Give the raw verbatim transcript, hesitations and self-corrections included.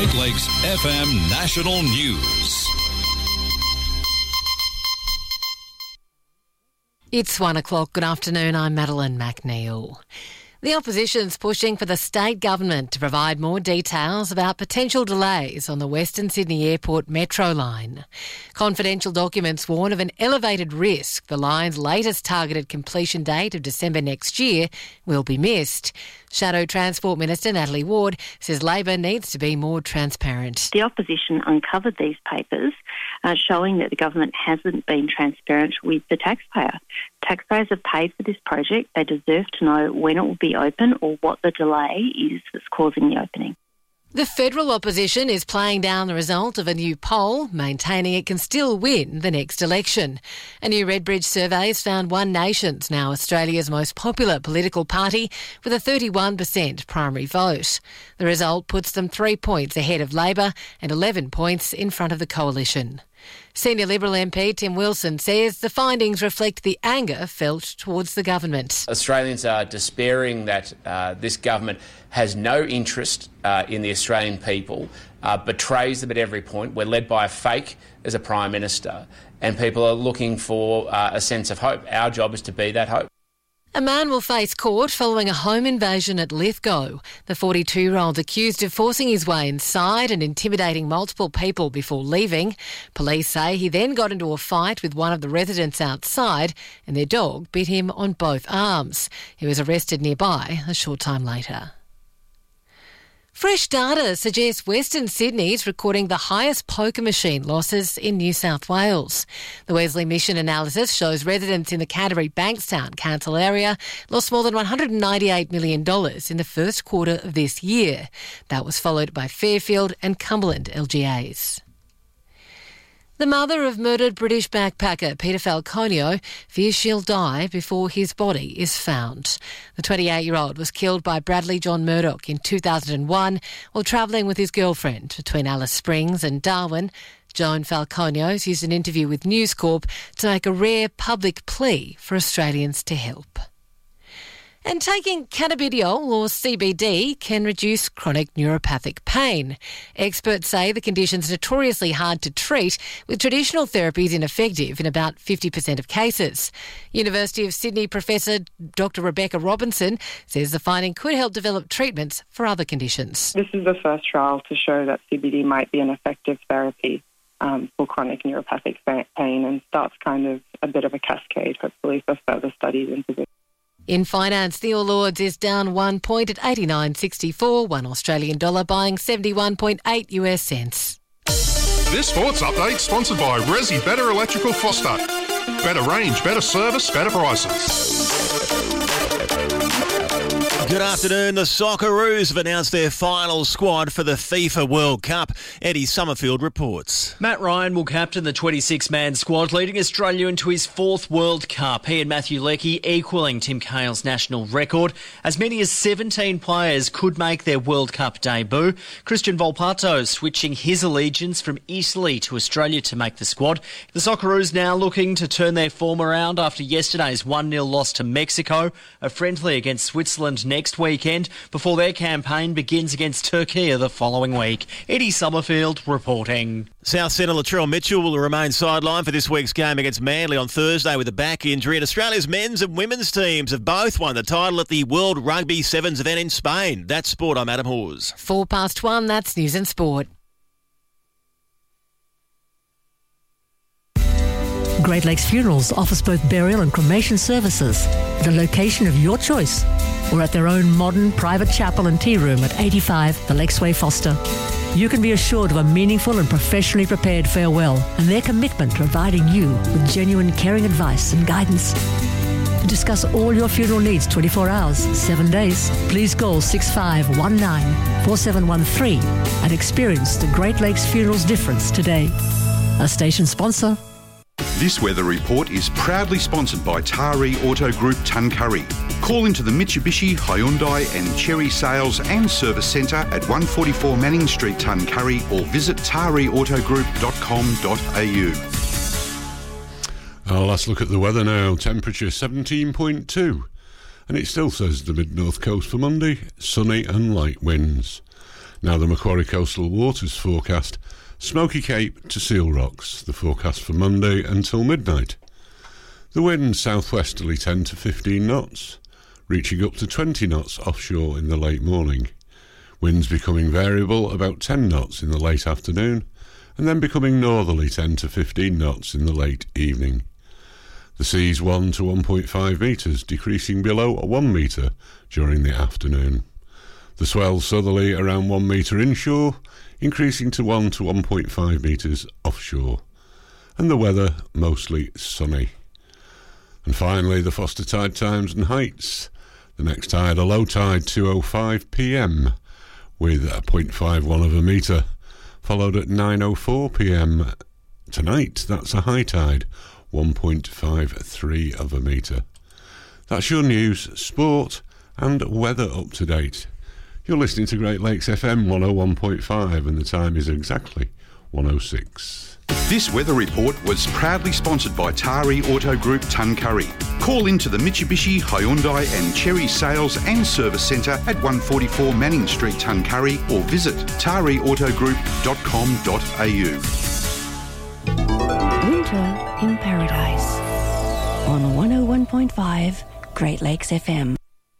Great Lakes F M National News. It's one o'clock. Good afternoon. I'm Madeline McNeil. The opposition's pushing for the state government to provide more details about potential delays on the Western Sydney Airport Metro line. Confidential documents warn of an elevated risk the line's latest targeted completion date of December next year will be missed. Shadow Transport Minister Natalie Ward says Labor needs to be more transparent. The opposition uncovered these papers uh, showing that the government hasn't been transparent with the taxpayer. Taxpayers have paid for this project. They deserve to know when it will be open or what the delay is that's causing the opening. The federal opposition is playing down the result of a new poll, maintaining it can still win the next election. A new Redbridge survey has found One Nation's now Australia's most popular political party with a thirty-one percent primary vote. The result puts them three points ahead of Labor and eleven points in front of the coalition. Senior Liberal M P Tim Wilson says the findings reflect the anger felt towards the government. Australians are despairing that uh, this government has no interest uh, in the Australian people, uh, betrays them at every point. We're led by a fake as a Prime Minister, and people are looking for uh, a sense of hope. Our job is to be that hope. A man will face court following a home invasion at Lithgow. The forty-two-year-old accused of forcing his way inside and intimidating multiple people before leaving. Police say he then got into a fight with one of the residents outside and their dog bit him on both arms. He was arrested nearby a short time later. Fresh data suggests Western Sydney is recording the highest poker machine losses in New South Wales. The Wesley Mission analysis shows residents in the Canterbury Bankstown council area lost more than one hundred ninety-eight million dollars in the first quarter of this year. That was followed by Fairfield and Cumberland L G As. The mother of murdered British backpacker Peter Falconio fears she'll die before his body is found. The twenty-eight-year-old was killed by Bradley John Murdoch in two thousand one while travelling with his girlfriend between Alice Springs and Darwin. Joan Falconio's used an interview with News Corp to make a rare public plea for Australians to help. And taking cannabidiol or C B D can reduce chronic neuropathic pain. Experts say the condition's notoriously hard to treat, with traditional therapies ineffective in about fifty percent of cases. University of Sydney professor Doctor Rebecca Robinson says the finding could help develop treatments for other conditions. This is the first trial to show that C B D might be an effective therapy um, for chronic neuropathic pain, and starts kind of a bit of a cascade, hopefully, for further studies into this. In finance, the All Ords is down one point at eighty-nine sixty-four, one Australian dollar buying seventy-one point eight US cents. This sports update sponsored by Resi Better Electrical Foster. Better range, better service, better prices. Good afternoon. The Socceroos have announced their final squad for the FIFA World Cup. Eddie Summerfield reports. Matt Ryan will captain the twenty-six man squad, leading Australia into his fourth World Cup. He and Matthew Leckie equalling Tim Cahill's national record. As many as seventeen players could make their World Cup debut. Christian Volpato switching his allegiance from Italy to Australia to make the squad. The Socceroos now looking to turn their form around after yesterday's one nil loss to Mexico. A friendly against Switzerland next weekend before their campaign begins against Turkey the following week. Eddie Summerfield reporting. South Centre Latrell Mitchell will remain sidelined for this week's game against Manly on Thursday with a back injury, and Australia's men's and women's teams have both won the title at the World Rugby Sevens event in Spain. That's sport. I'm Adam Hawes. Four past one, that's News and Sport. Great Lakes Funerals offers both burial and cremation services at a location of your choice or at their own modern private chapel and tea room at eighty-five The Lakesway Foster. You can be assured of a meaningful and professionally prepared farewell and their commitment to providing you with genuine caring advice and guidance. To discuss all your funeral needs twenty-four hours, seven days, please call six five one nine, four seven one three and experience the Great Lakes Funerals difference today. A station sponsor. This weather report is proudly sponsored by Taree Auto Group Tuncurry. Call into the Mitsubishi, Hyundai and Chery Sales and Service Centre at one forty-four Manning Street, Tuncurry, or visit taree auto group dot com dot a u. Oh, let's look at the weather now. Temperature seventeen point two. And it still says the mid-north coast for Monday, sunny and light winds. Now the Macquarie Coastal Waters forecast, Smoky Cape to Seal Rocks, the forecast for Monday until midnight. The wind southwesterly ten to fifteen knots, reaching up to twenty knots offshore in the late morning. Winds becoming variable about ten knots in the late afternoon, and then becoming northerly ten to fifteen knots in the late evening. The seas one to one point five metres, decreasing below one metre during the afternoon. The swell southerly around one metre inshore, increasing to one to one point five metres offshore. And the weather mostly sunny. And finally, the Foster tide times and heights. The next tide, a low tide, two oh five p m with a zero point five one of a metre, followed at nine oh four p m tonight. That's a high tide, one point five three of a metre. That's your news, sport and weather up to date. You're listening to Great Lakes F M one oh one point five and the time is exactly one oh six. This weather report was proudly sponsored by Tari Auto Group Tuncurry. Call into the Mitsubishi, Hyundai and Cherry Sales and Service Centre at one forty-four Manning Street, Tuncurry, or visit tari auto group dot com dot a u. Winter in Paradise on one oh one point five Great Lakes F M.